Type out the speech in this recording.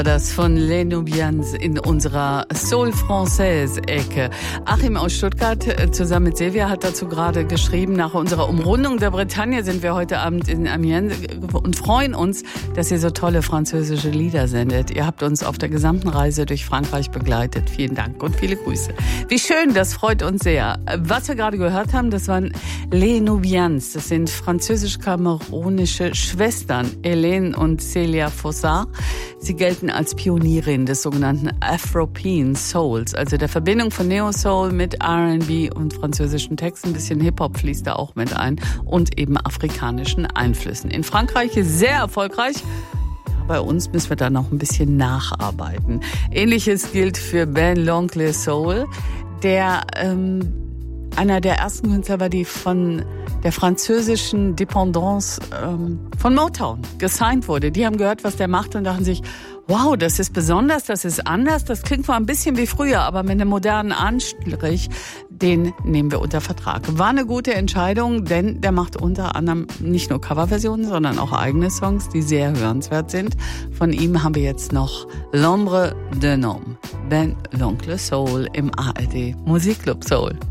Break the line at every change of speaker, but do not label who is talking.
Das von Les Nubians in unserer Soul-Française-Ecke. Achim aus Stuttgart zusammen mit Silvia hat dazu gerade geschrieben, nach unserer Umrundung der Bretagne sind wir heute Abend in Amiens und freuen uns, dass ihr so tolle französische Lieder sendet. Ihr habt uns auf der gesamten Reise durch Frankreich begleitet. Vielen Dank und viele Grüße. Wie schön, das freut uns sehr. Was wir gerade gehört haben, das waren Les Nubians. Das sind französisch-kamerunische Schwestern, Hélène und Célia Fossard. Sie gelten als Pionierin des sogenannten Afropean Souls, also der Verbindung von Neo-Soul mit R&B und französischen Texten. Ein bisschen Hip-Hop fließt da auch mit ein und eben afrikanischen Einflüssen. In Frankreich ist sehr erfolgreich. Bei uns müssen wir da noch ein bisschen nacharbeiten. Ähnliches gilt für Ben L'Oncle Soul, der einer der ersten Künstler war, die von der französischen Dependance von Motown gesigned wurde. Die haben gehört, was der macht und dachten sich, wow, das ist besonders, das ist anders, das klingt zwar ein bisschen wie früher, aber mit einem modernen Anstrich, den nehmen wir unter Vertrag. War eine gute Entscheidung, denn der macht unter anderem nicht nur Coverversionen, sondern auch eigene Songs, die sehr hörenswert sind. Von ihm haben wir jetzt noch L'Ombre d'un Homme, Ben L'Oncle Soul im ARD Musikclub Soul.